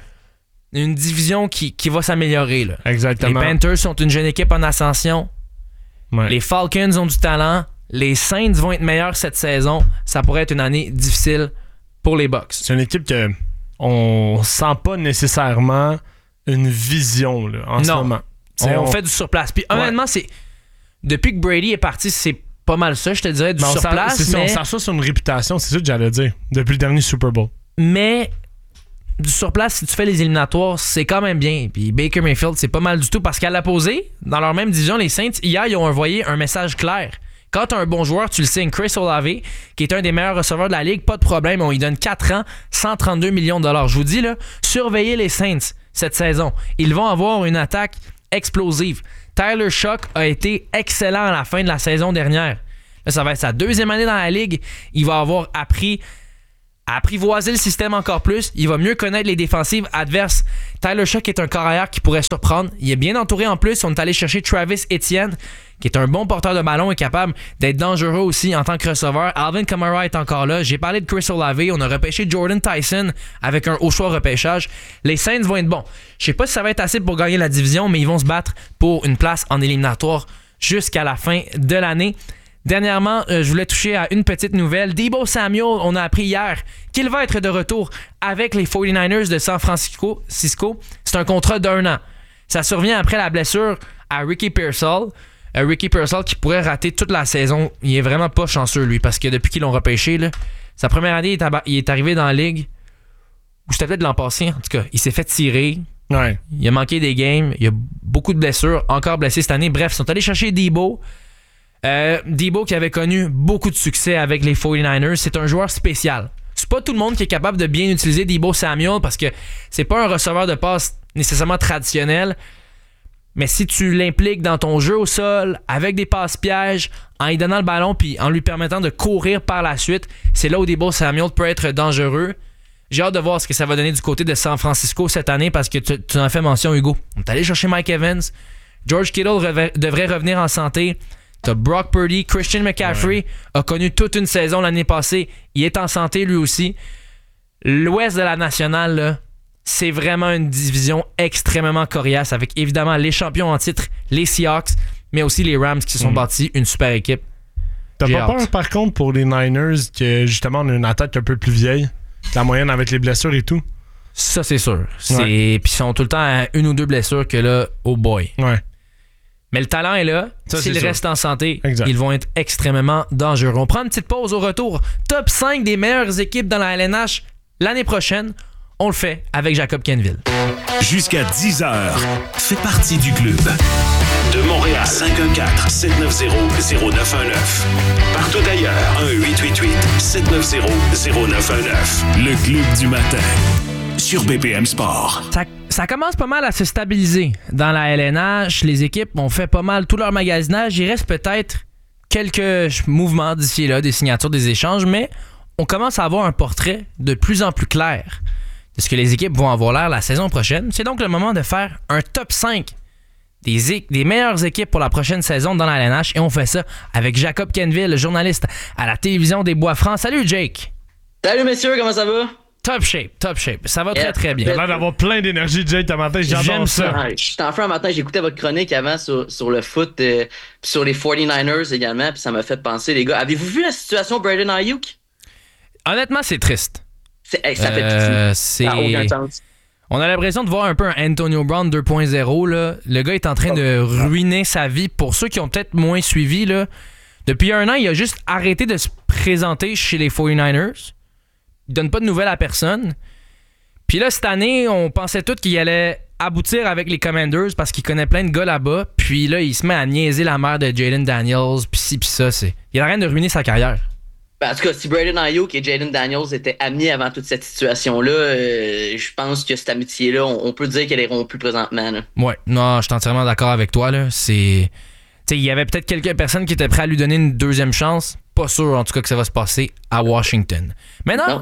une division qui va s'améliorer. Là. Exactement. Les Panthers sont une jeune équipe en ascension. Ouais. Les Falcons ont du talent. Les Saints vont être meilleurs cette saison. Ça pourrait être une année difficile pour les Bucs. C'est une équipe que on sent pas nécessairement une vision là, en ce moment. On fait du surplace. Puis honnêtement, c'est depuis que Brady est parti, c'est pas mal ça, je te dirais, du surplace. C'est mais... on s'assoit sur une réputation, c'est ça que j'allais dire, depuis le dernier Super Bowl. Mais du surplace, si tu fais les éliminatoires, c'est quand même bien. Puis Baker Mayfield, c'est pas mal du tout, parce qu'à l'opposé, dans leur même division, les Saints, hier, ils ont envoyé un message clair. Quand t'as un bon joueur, tu le signes. Chris Olave, qui est un des meilleurs receveurs de la ligue, pas de problème, on lui donne 4 ans, 132 millions de dollars. Je vous dis, là, surveillez les Saints. cette saison. Ils vont avoir une attaque explosive. Tyler Shough a été excellent à la fin de la saison dernière. Là, ça va être sa 2e année dans la ligue. Il va avoir appris à apprivoiser le système encore plus. Il va mieux connaître les défensives adverses. Tyler Shough est un carrière qui pourrait surprendre. Il est bien entouré en plus. On est allé chercher Travis Etienne, qui est un bon porteur de ballon et capable d'être dangereux aussi en tant que receveur. Alvin Kamara est encore là. J'ai parlé de Chris Olave. On a repêché Jordan Tyson avec un haut choix repêchage. Les Saints vont être bons. Je sais pas si ça va être assez pour gagner la division, mais ils vont se battre pour une place en éliminatoire jusqu'à la fin de l'année. Dernièrement, je voulais toucher à une petite nouvelle. Deebo Samuel, on a appris hier qu'il va être de retour avec les 49ers de San Francisco. C'est un contrat d'1 an. Ça survient après la blessure à Ricky Pearsall. Ricky Pearsall qui pourrait rater toute la saison. Il est vraiment pas chanceux, lui, parce que depuis qu'ils l'ont repêché, là, sa première année, il est arrivé dans la ligue, ou c'était peut-être l'an passé, en tout cas. Il s'est fait tirer. Ouais. Il a manqué des games. Il y a beaucoup de blessures. Encore blessé cette année. Bref, ils sont allés chercher Deebo. Deebo qui avait connu beaucoup de succès avec les 49ers, c'est un joueur spécial. C'est pas tout le monde qui est capable de bien utiliser Deebo Samuel parce que c'est pas un receveur de passe nécessairement traditionnel. Mais si tu l'impliques dans ton jeu au sol, avec des passes pièges, en lui donnant le ballon puis en lui permettant de courir par la suite, c'est là où Deebo Samuel peut être dangereux. J'ai hâte de voir ce que ça va donner du côté de San Francisco cette année parce que tu en fais mention, Hugo. On est allé chercher Mike Evans. George Kittle devrait revenir en santé. T'as Brock Purdy, Christian McCaffrey a connu toute une saison l'année passée. Il est en santé lui aussi. L'Ouest de la Nationale, là, c'est vraiment une division extrêmement coriace avec évidemment les champions en titre, les Seahawks, mais aussi les Rams qui sont bâtis une super équipe. T'as pas peur par contre pour les Niners que justement on a une attaque un peu plus vieille, la moyenne avec les blessures et tout? Ça c'est sûr. Puis ils sont tout le temps à 1 ou 2 blessures que là, oh boy. Ouais. Mais le talent est là. S'ils restent en santé, ils vont être extrêmement dangereux. On prend une petite pause au retour. Top 5 des meilleures équipes dans la LNH l'année prochaine. On le fait avec Jacob Kenville. Jusqu'à 10h, fais partie du club. De Montréal, 514-790-0919. Partout ailleurs, 1-888-790-0919. Le club du matin. Sur BPM Sport. Ça commence pas mal à se stabiliser dans la LNH. Les équipes ont fait pas mal tout leur magasinage. Il reste peut-être quelques mouvements d'ici et là, des signatures, des échanges, mais on commence à avoir un portrait de plus en plus clair de ce que les équipes vont avoir l'air la saison prochaine. C'est donc le moment de faire un top 5 des meilleures équipes pour la prochaine saison dans la LNH. Et on fait ça avec Jacob Kenville, le journaliste à la télévision des Bois-Francs. Salut Jake! Salut messieurs, comment ça va? Top shape. Ça va très très bien. T'as l'air d'avoir plein d'énergie, Jake, ce matin. J'adore ça. Je suis en feu un matin. J'écoutais votre chronique avant sur le foot, puis sur les 49ers également, puis ça m'a fait penser, les gars. Avez-vous vu la situation Brandon Ayuk? Honnêtement, c'est triste. Ça fait pitié. Ça n'a aucun sens. On a l'impression de voir un peu un Antonio Brown 2.0. Là. Le gars est en train de ruiner sa vie. Pour ceux qui ont peut-être moins suivi, là, depuis 1 an, il a juste arrêté de se présenter chez les 49ers. Il donne pas de nouvelles à personne. Puis là, cette année, on pensait tous qu'il allait aboutir avec les Commanders parce qu'il connaît plein de gars là-bas. Puis là, il se met à niaiser la mère de Jaden Daniels. Puis ci, puis ça. Il a rien de ruiner sa carrière. Ben, en tout cas, si Brandon Ayuk et Jaden Daniels étaient amis avant toute cette situation-là, je pense que cette amitié-là, on peut dire qu'elle est rompue présentement. Là. Ouais, non, je suis entièrement d'accord avec toi. Là. Il y avait peut-être quelques personnes qui étaient prêtes à lui donner une deuxième chance. Pas sûr, en tout cas, que ça va se passer à Washington. Maintenant,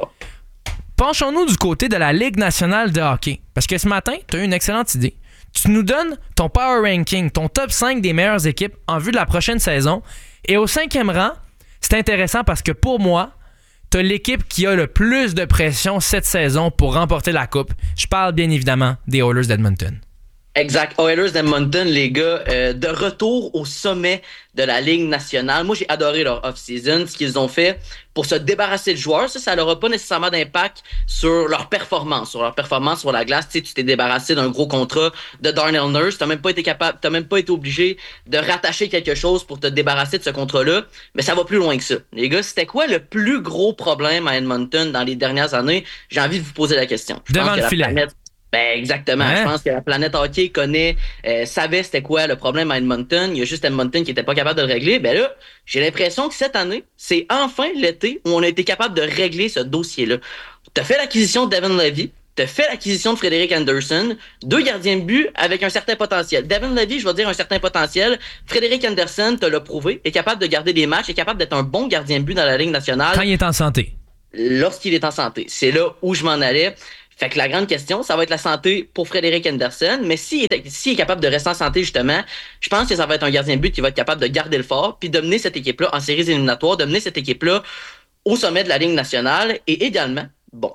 penchons-nous du côté de la Ligue nationale de hockey. Parce que ce matin, tu as eu une excellente idée. Tu nous donnes ton power ranking, ton top 5 des meilleures équipes en vue de la prochaine saison. Et au 5e rang, c'est intéressant parce que pour moi, tu as l'équipe qui a le plus de pression cette saison pour remporter la coupe. Je parle bien évidemment des Oilers d'Edmonton. Exact. Oilers d'Edmonton, les gars, de retour au sommet de la Ligue nationale. Moi, j'ai adoré leur off-season, ce qu'ils ont fait pour se débarrasser de joueurs. Ça n'aura pas nécessairement d'impact sur leur performance sur la glace. Tu sais, tu t'es débarrassé d'un gros contrat de Darnell Nurse. T'as même pas été obligé de rattacher quelque chose pour te débarrasser de ce contrat-là. Mais ça va plus loin que ça. Les gars, c'était quoi le plus gros problème à Edmonton dans les dernières années? J'ai envie de vous poser la question. Devant le filet. Ben exactement. Ouais. Je pense que la planète hockey savait c'était quoi le problème à Edmonton. Il y a juste Edmonton qui était pas capable de le régler. Ben là, j'ai l'impression que cette année, c'est enfin l'été où on a été capable de régler ce dossier-là. T'as fait l'acquisition de Devin Levy. t'as fait l'acquisition de Frédéric Anderson, 2 gardiens de but avec un certain potentiel. Devin Levi, je vais dire un certain potentiel. Frédéric Anderson, te l'a prouvé, est capable de garder des matchs, est capable d'être un bon gardien de but dans la Ligue nationale. Quand il est en santé. Lorsqu'il est en santé. C'est là où je m'en allais. Fait que la grande question, ça va être la santé pour Frédéric Anderson. Mais s'il est capable de rester en santé, justement, je pense que ça va être un gardien de but qui va être capable de garder le fort puis de mener cette équipe-là en séries éliminatoires, de mener cette équipe-là au sommet de la Ligue nationale. Et également,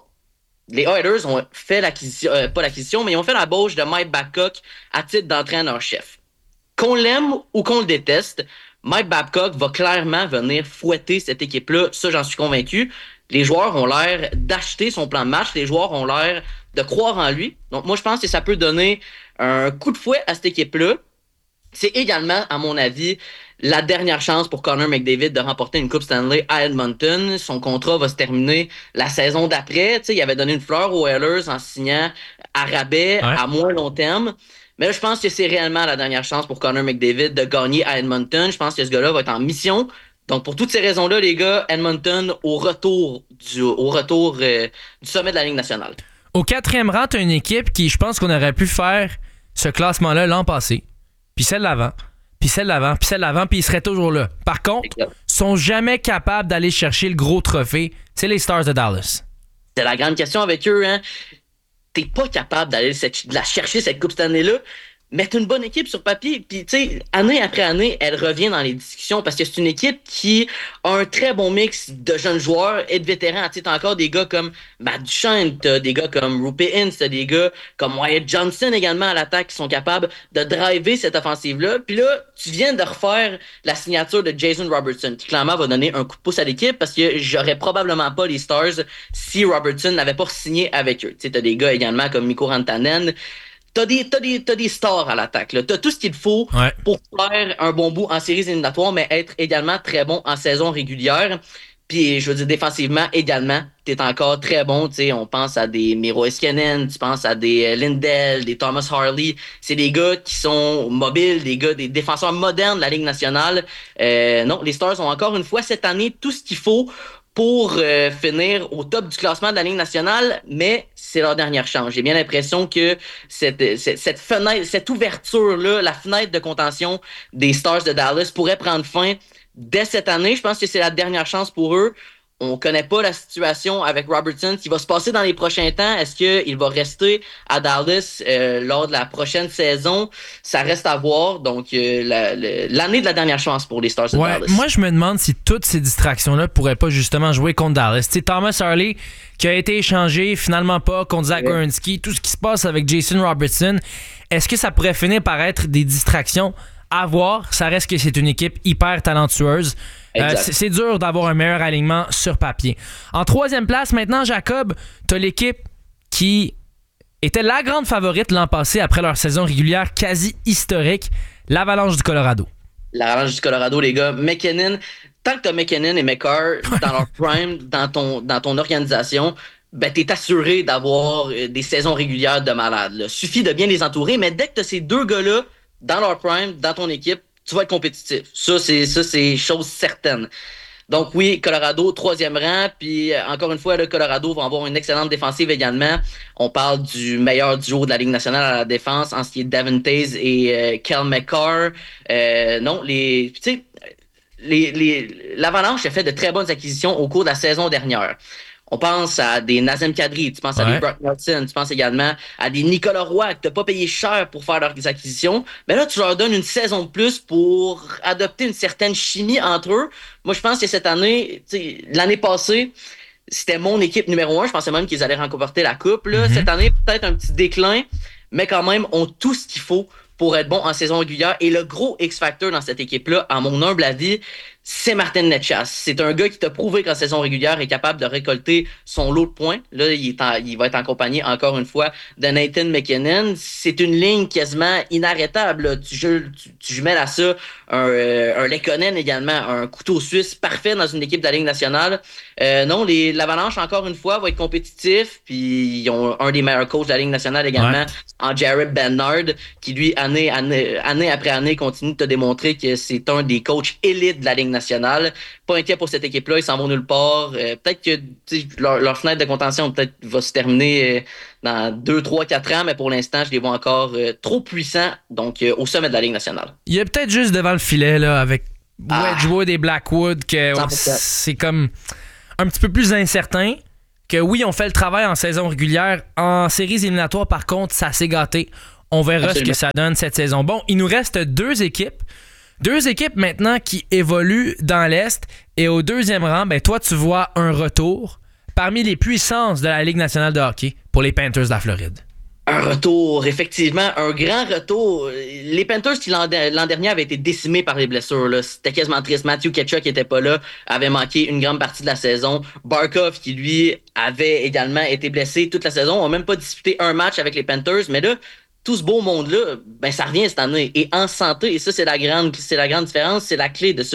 les Oilers ont fait l'acquisition, pas l'acquisition, mais ils ont fait l'embauche de Mike Babcock à titre d'entraîneur-chef. Qu'on l'aime ou qu'on le déteste, Mike Babcock va clairement venir fouetter cette équipe-là. Ça, j'en suis convaincu. Les joueurs ont l'air d'acheter son plan de match. Les joueurs ont l'air de croire en lui. Donc, moi, je pense que ça peut donner un coup de fouet à cette équipe-là. C'est également, à mon avis, la dernière chance pour Connor McDavid de remporter une Coupe Stanley à Edmonton. Son contrat va se terminer la saison d'après. Tu sais, il avait donné une fleur aux Oilers en signant à rabais à moins long terme. Mais là, je pense que c'est réellement la dernière chance pour Connor McDavid de gagner à Edmonton. Je pense que ce gars-là va être en mission. Donc, pour toutes ces raisons-là, les gars, Edmonton au retour du sommet de la Ligue nationale. Au 4e rang, tu as une équipe qui, je pense qu'on aurait pu faire ce classement-là l'an passé, puis celle d'avant, puis celle d'avant, puis celle d'avant, puis ils seraient toujours là. Par contre, ils sont jamais capables d'aller chercher le gros trophée. C'est les Stars de Dallas. C'est la grande question avec eux, hein. T'es pas capable d'aller la chercher, cette Coupe Stanley-là, mais t'as une bonne équipe sur papier. Puis, tu sais, année après année, elle revient dans les discussions parce que c'est une équipe qui a un très bon mix de jeunes joueurs et de vétérans. Tu sais, t'as encore des gars comme Matt Duchene, t'as des gars comme Roope Hintz, t'as des gars comme Wyatt Johnston également à l'attaque qui sont capables de driver cette offensive-là. Puis là, tu viens de refaire la signature de Jason Robertson, qui clairement va donner un coup de pouce à l'équipe parce que j'aurais probablement pas les Stars si Robertson n'avait pas signé avec eux. Tu sais, t'as des gars également comme Mikko Rantanen. T'as des stars à l'attaque, là. T'as tout ce qu'il faut pour faire un bon bout en séries éliminatoires, mais être également très bon en saison régulière. Puis, je veux dire, défensivement, également, t'es encore très bon. Tu sais, on pense à des Miro Heiskanen, tu penses à des Lindell, des Thomas Harley. C'est des gars qui sont mobiles, des défenseurs modernes de la Ligue nationale. Non, les Stars ont encore une fois cette année tout ce qu'il faut pour finir au top du classement de la Ligue nationale, mais c'est leur dernière chance. J'ai bien l'impression que cette fenêtre, cette ouverture-là, la fenêtre de contention des Stars de Dallas pourrait prendre fin dès cette année. Je pense que c'est la dernière chance pour eux. On connaît pas la situation avec Robertson qui va se passer dans les prochains temps. Est-ce qu'il va rester à Dallas lors de la prochaine saison? Ça reste à voir. Donc, l'année de la dernière chance pour les Stars de Dallas. Moi, je me demande si toutes ces distractions-là pourraient pas justement jouer contre Dallas. T'sais, Thomas Harley qui a été échangé, finalement pas, contre Zach Werenski. Tout ce qui se passe avec Jason Robertson, est-ce que ça pourrait finir par être des distractions? À voir, ça reste que c'est une équipe hyper talentueuse. C'est dur d'avoir un meilleur alignement sur papier. En 3e place, maintenant, Jacob, t'as l'équipe qui était la grande favorite l'an passé après leur saison régulière quasi historique, l'Avalanche du Colorado. L'Avalanche du Colorado, les gars. McKinnon, tant que t'as McKinnon et McCarr dans leur prime, dans ton organisation, ben t'es assuré d'avoir des saisons régulières de malade. Là. Suffit de bien les entourer, mais dès que t'as ces deux gars-là dans leur prime, dans ton équipe, tu vas être compétitif. Ça, c'est chose certaine. Donc oui, Colorado, 3e rang. Puis encore une fois, le Colorado va avoir une excellente défensive également. On parle du meilleur duo de la Ligue nationale à la défense, en ce qui est Devin Taze et Kel McCarr. L'Avalanche a fait de très bonnes acquisitions au cours de la saison dernière. On pense à des Nazem Kadri, tu penses à des Brock Nelson, tu penses également à des Nicolas Roy que tu n'as pas payé cher pour faire leurs acquisitions. Mais là, tu leur donnes une saison de plus pour adopter une certaine chimie entre eux. Moi, je pense que cette année, l'année passée, c'était mon équipe numéro 1. Je pensais même qu'ils allaient remporter la coupe. Là. Cette année, peut-être un petit déclin, mais quand même, ont tout ce qu'il faut pour être bon en saison régulière. Et le gros X-Factor dans cette équipe-là, à mon humble avis, c'est Martin Necas. C'est un gars qui t'a prouvé qu'en saison régulière est capable de récolter son lot de points. Là, il va être en compagnie, encore une fois, de Nathan McKinnon. C'est une ligne quasiment inarrêtable. Là. Tu jumelles à ça un Lekkonen également, un couteau suisse parfait dans une équipe de la Ligue nationale. Non, l'Avalanche, encore une fois, va être compétitif. Puis ils ont un des meilleurs coachs de la Ligue nationale également, en Jared Bernard, qui lui, année après année, continue de te démontrer que c'est un des coachs élites de la Ligue Ligue nationale. Pas inquiet pour cette équipe-là, ils s'en vont nulle part. Peut-être que leur fenêtre de contention peut-être va se terminer dans 2, 3, 4 ans, mais pour l'instant, je les vois encore trop puissants, donc au sommet de la Ligue nationale. Il y a peut-être juste devant le filet, là, avec Wedgwood et Blackwood, que c'est comme un petit peu plus incertain. Que oui, on fait le travail en saison régulière. En séries éliminatoires, par contre, ça s'est gâté. On verra ce que ça donne cette saison. Bon, il nous reste 2 équipes. 2 équipes maintenant qui évoluent dans l'Est. Et au deuxième rang, ben toi, tu vois un retour parmi les puissances de la Ligue nationale de hockey pour les Panthers de la Floride. Un retour, effectivement, un grand retour. Les Panthers qui l'an dernier avaient été décimés par les blessures, là. C'était quasiment triste. Matthew Tkachuk qui était pas là, avait manqué une grande partie de la saison. Barkov qui, lui, avait également été blessé toute la saison. On n'a même pas disputé un match avec les Panthers, mais là, tout ce beau monde-là, ben ça revient cette année. Et en santé, et ça, c'est la grande différence, c'est la clé de ça.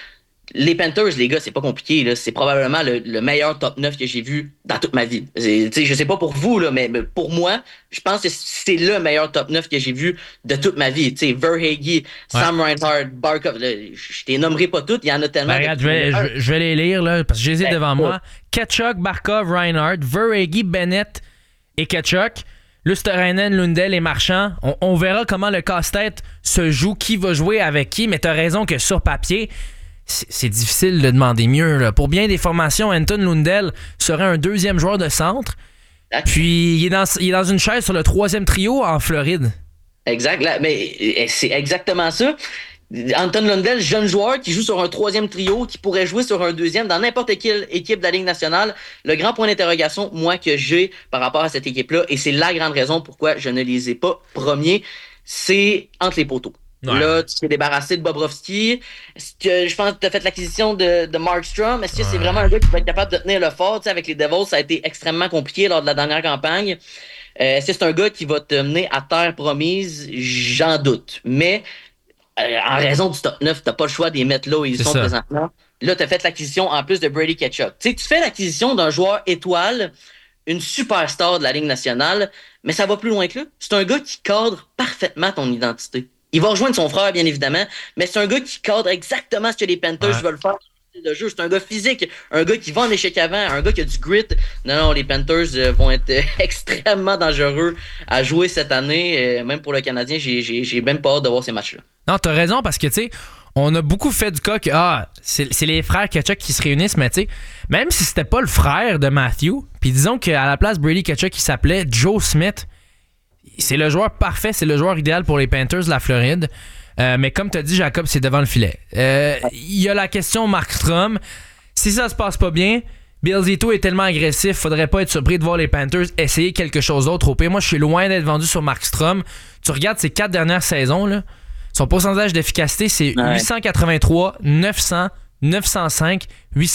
Les Panthers, les gars, c'est pas compliqué, là. C'est probablement le meilleur top 9 que j'ai vu dans toute ma vie. Je sais pas pour vous, là, mais pour moi, je pense que c'est le meilleur top 9 que j'ai vu de toute ma vie. Verhaeghe, Sam Reinhart, Barkov, là, je t'ai nommerai pas toutes, il y en a tellement. Regarde, je vais les lire, là, parce que je les ai devant moi. Tkachuk, Barkov, Reinhart, Verhaeghe, Bennett et Tkachuk. Luosterainen, Lundell et Marchand. On verra comment le casse-tête se joue, qui va jouer avec qui, mais t'as raison que sur papier, c'est difficile de demander mieux. Là. Pour bien des formations, Anton Lundell serait un 2e joueur de centre. Puis il est dans une chaise sur le 3e trio en Floride. Exact. Là, mais c'est exactement ça. Anton Lundell, jeune joueur qui joue sur un 3e trio, qui pourrait jouer sur un 2e dans n'importe quelle équipe de la Ligue nationale. Le grand point d'interrogation, moi, que j'ai par rapport à cette équipe-là, et c'est la grande raison pourquoi je ne les ai pas premiers, c'est entre les poteaux. Ouais. Là, tu t'es débarrassé de Bobrovsky. Est-ce que je pense que tu as fait l'acquisition de Markstrom? Est-ce que c'est vraiment un gars qui va être capable de tenir le fort? Tu sais, avec les Devils, ça a été extrêmement compliqué lors de la dernière campagne. Est-ce que c'est un gars qui va te mener à terre promise? J'en doute. Mais en raison du top 9, tu n'as pas le choix d'y mettre là où ils sont présentement. Là, tu as fait l'acquisition en plus de Brady Tkachuk. Tu sais, tu fais l'acquisition d'un joueur étoile, une superstar de la Ligue nationale, mais ça va plus loin que là. C'est un gars qui cadre parfaitement ton identité. Il va rejoindre son frère, bien évidemment, mais c'est un gars qui cadre exactement ce que les Panthers veulent faire de jeu. C'est un gars physique, un gars qui va en échec avant, un gars qui a du grit. Non, les Panthers vont être extrêmement dangereux à jouer cette année. Même pour le Canadien, j'ai même pas hâte de voir ces matchs-là. Non, t'as raison, parce que, tu sais, on a beaucoup fait du cas que c'est les frères Tkachuk qui se réunissent, mais tu sais, même si c'était pas le frère de Matthew, puis disons qu'à la place Brady Tkachuk, il s'appelait Joe Smith, c'est le joueur parfait, c'est le joueur idéal pour les Panthers de la Floride. Mais comme tu as dit, Jacob, c'est devant le filet. Il y a la question Markstrom. Si ça se passe pas bien, Bill Zito est tellement agressif, faudrait pas être surpris de voir les Panthers essayer quelque chose d'autre. Au pire, moi, je suis loin d'être vendu sur Markstrom. Tu regardes ses 4 dernières saisons, là, son pourcentage d'efficacité, c'est 883, 900, 905,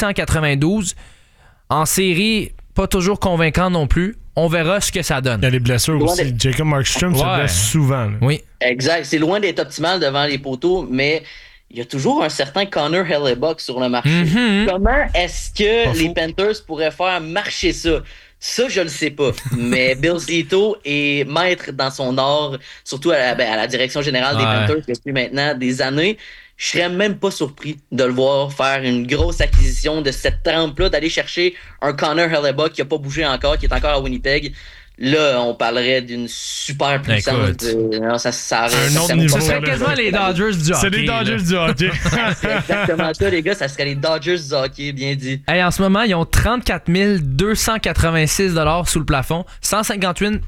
892. En série, pas toujours convaincant non plus. On verra ce que ça donne. Il y a les blessures aussi. Jacob Markstrom se blesse souvent. Là. Oui. Exact. C'est loin d'être optimal devant les poteaux, mais il y a toujours un certain Connor Hellebuyck sur le marché. Mm-hmm. Comment est-ce que les Panthers pourraient faire marcher ça? Ça, je le sais pas. Mais Bill Zito est maître dans son art, surtout à la direction générale des Panthers depuis maintenant des années. Je serais même pas surpris de le voir faire une grosse acquisition de cette trempe-là, d'aller chercher un Connor Hellebuyck qui a pas bougé encore, qui est encore à Winnipeg. Là, on parlerait d'une super puissance. Non, ça un autre niveau. Ce serait quasiment les Dodgers du hockey. C'est les Dodgers du hockey. C'est exactement ça, les gars. Ça serait les Dodgers du hockey, bien dit. Hey, en ce moment, ils ont 34 286 $ sous le plafond. 158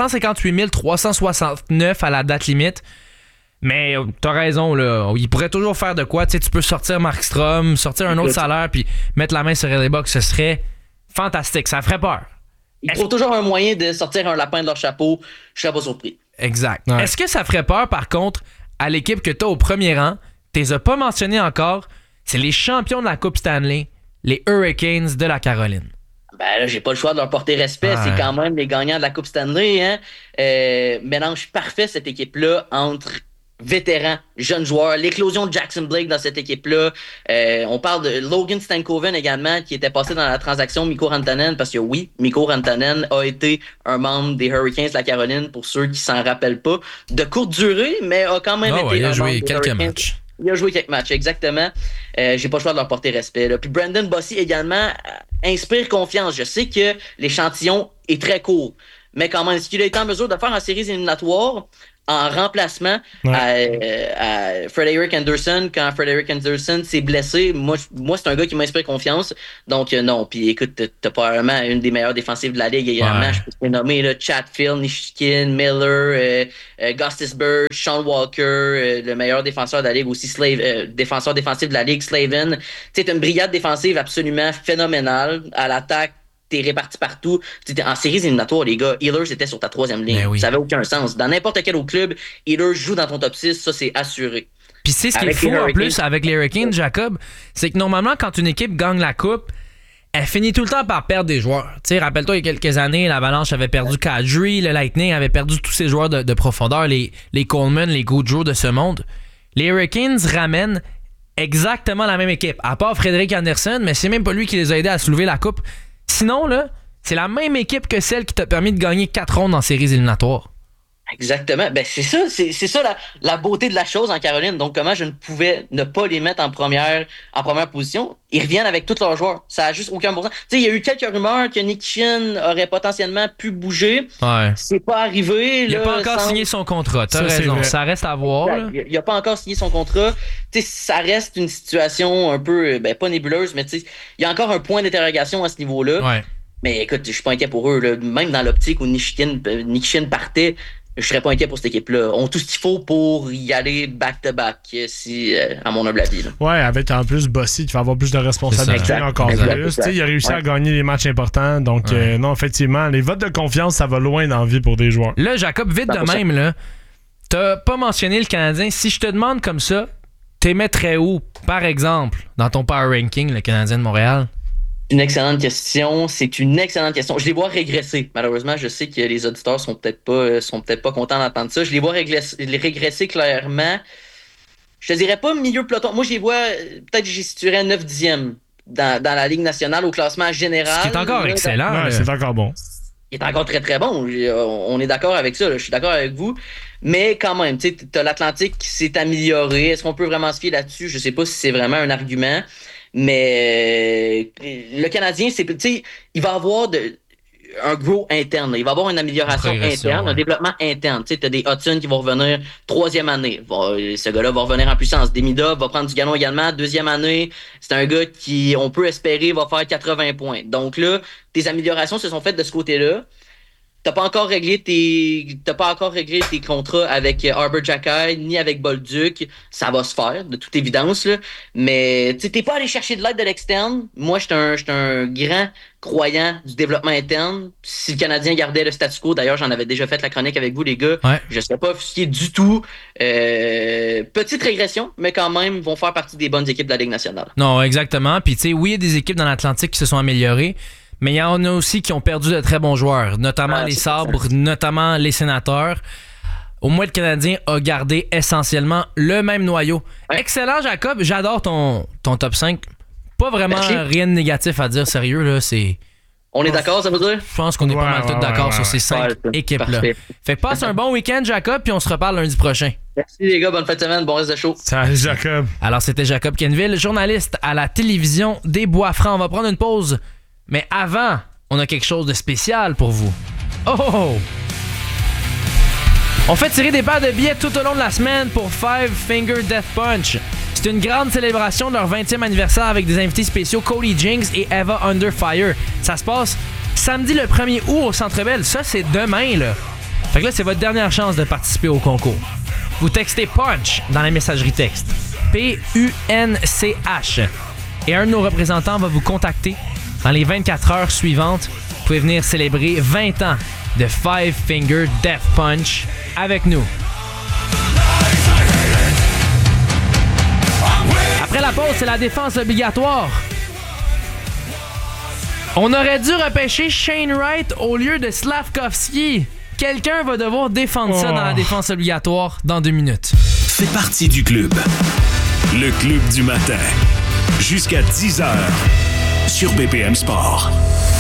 369 à la date limite. Mais t'as raison, là. Il pourrait toujours faire de quoi. Tu sais, tu peux sortir Markstrom, sortir un autre salaire, puis mettre la main sur Hellebuyck. Ce serait fantastique. Ça ferait peur. Ils trouvent toujours un moyen de sortir un lapin de leur chapeau. Je serais pas surpris. Exact. Ouais. Est-ce que ça ferait peur, par contre, à l'équipe que t'as au premier rang? T'es as pas mentionné encore. C'est les champions de la Coupe Stanley, les Hurricanes de la Caroline. Ben là, j'ai pas le choix de leur porter respect. C'est quand même les gagnants de la Coupe Stanley. Hein? Mélange parfait, cette équipe-là, entre vétérans, jeunes joueurs, l'éclosion de Jackson Blake dans cette équipe-là. On parle de Logan Stankoven également, qui était passé dans la transaction Mikko Rantanen, parce que oui, Mikko Rantanen a été un membre des Hurricanes de la Caroline, pour ceux qui s'en rappellent pas. De courte durée, mais a quand même été il a un joué membre des quelques Hurricanes matchs. Il a joué quelques matchs, exactement. J'ai pas le choix de leur porter respect. Là. Puis Brandon Bossy également inspire confiance. Je sais que l'échantillon est très court, mais quand même, ce qu'il a été en mesure de faire en séries éliminatoires, en remplacement à Frederick Anderson, quand Frederick Anderson s'est blessé, moi c'est un gars qui m'inspire confiance. Donc non, puis écoute, t'as probablement une des meilleures défensives de la ligue également. Je peux te nommer là, Chatfield, Nishkin, Miller, Gostisbehere, Sean Walker, le meilleur défenseur de la ligue aussi, défenseur défensif de la ligue, Slavin. Tu sais, t'as une brigade défensive absolument phénoménale à l'attaque. T'es réparti partout. En séries éliminatoires, les gars, Ehlers était sur ta 3e ligne. Oui. Ça avait aucun sens. Dans n'importe quel autre club, Ehlers joue dans ton top 6, ça c'est assuré. Puis c'est ce qui est fou en plus avec les Hurricanes, Jacob, c'est que normalement, quand une équipe gagne la coupe, elle finit tout le temps par perdre des joueurs. Tu sais, rappelle-toi, il y a quelques années, l'Avalanche avait perdu Kadri, le Lightning avait perdu tous ses joueurs de profondeur, les Coleman, les Gaudreau de ce monde. Les Hurricanes ramènent exactement la même équipe, à part Frederick Anderson, mais c'est même pas lui qui les a aidés à soulever la coupe. Sinon, là, c'est la même équipe que celle qui t'a permis de gagner 4 rondes en séries éliminatoires. Exactement. Ben, c'est ça la beauté de la chose en Caroline. Donc, comment je ne pouvais ne pas les mettre en première position? Ils reviennent avec tous leurs joueurs. Ça a juste aucun bon sens. Tu sais, il y a eu quelques rumeurs que Nikishin aurait potentiellement pu bouger. Ouais. C'est pas arrivé. Il n'a pas encore signé son contrat. T'as raison. Ça reste à voir. Il n'a pas encore signé son contrat. Tu sais, ça reste une situation un peu, pas nébuleuse, mais tu sais, il y a encore un point d'interrogation à ce niveau-là. Ouais. Mais écoute, je suis pas inquiet pour eux, là. Même dans l'optique où Nikishin partait, je serais pas inquiet pour cette équipe-là. On a tout ce qu'il faut pour y aller back-to-back, à mon humble avis. Là. Ouais, avec en plus Bossy qui va avoir plus de responsabilités encore plus. Il a réussi à gagner les matchs importants. Donc, non, effectivement, les votes de confiance, ça va loin dans la vie pour des joueurs. Là, Jacob, vite de même, là, t'as pas mentionné le Canadien. Si je te demande comme ça, t'es mettrais où, par exemple, dans ton power ranking, le Canadien de Montréal? Une excellente question. C'est une excellente question. Je les vois régresser. Malheureusement, je sais que les auditeurs sont peut-être pas contents d'entendre ça. Je les vois régresser clairement. Je te dirais pas milieu peloton. Moi, je les vois, peut-être que j'y situerais 9-10e dans la Ligue nationale au classement général. Ce qui est encore excellent. Ouais, c'est encore bon. Il est encore très, très bon. On est d'accord avec ça. Là. Je suis d'accord avec vous. Mais quand même, tu sais, t'as l'Atlantique qui s'est amélioré. Est-ce qu'on peut vraiment se fier là-dessus? Je sais pas si c'est vraiment un argument. Mais le Canadien, il va avoir un grow interne. Il va avoir une amélioration interne, un développement interne. Tu as des Hudson qui vont revenir 3e année. Ce gars-là va revenir en puissance. Demidov va prendre du galon également. 2e année, c'est un gars qui, on peut espérer, va faire 80 points. Donc là, tes améliorations se sont faites de ce côté-là. T'as pas encore réglé tes contrats avec Arbor Xhekaj ni avec Bolduc. Ça va se faire, de toute évidence, là. Mais t'es pas allé chercher de l'aide de l'externe. Moi, j'étais un grand croyant du développement interne. Si le Canadien gardait le statu quo, d'ailleurs, j'en avais déjà fait la chronique avec vous, les gars. Ouais. Je serais pas offusqué du tout. Petite régression, mais quand même, vont faire partie des bonnes équipes de la Ligue nationale. Non, exactement. Puis, tu sais, oui, il y a des équipes dans l'Atlantique qui se sont améliorées. Mais il y en a aussi qui ont perdu de très bons joueurs, notamment les Sabres, notamment les Sénateurs. Au moins, le Canadien a gardé essentiellement le même noyau. Ouais. Excellent, Jacob. J'adore ton top 5. Pas vraiment rien de négatif à dire, sérieux. Là, on est d'accord, ça veut dire? Je pense qu'on est pas mal tous d'accord sur ces 5 équipes-là. Parfait. Fait que passe un bon week-end, Jacob, puis on se reparle lundi prochain. Merci les gars, bonne fin de semaine, bon reste de show. Salut Jacob. Alors, c'était Jacob Kenville, journaliste à la télévision des Bois-Francs. On va prendre une pause. Mais avant, on a quelque chose de spécial pour vous. Oh! On fait tirer des paires de billets tout au long de la semaine pour Five Finger Death Punch. C'est une grande célébration de leur 20e anniversaire avec des invités spéciaux Cody Jinks et Eva Under Fire. Ça se passe samedi le 1er août au Centre Bell. Ça, c'est demain, là. Fait que là, c'est votre dernière chance de participer au concours. Vous textez Punch dans la messagerie texte. P-U-N-C-H. Et un de nos représentants va vous contacter. Dans les 24 heures suivantes, vous pouvez venir célébrer 20 ans de Five Finger Death Punch avec nous. Après la pause, c'est la défense obligatoire. On aurait dû repêcher Shane Wright au lieu de Slavkovski. Quelqu'un va devoir défendre ça dans la défense obligatoire dans 2 minutes. Fais partie du club. Le club du matin. Jusqu'à 10h. Sur BPM Sport.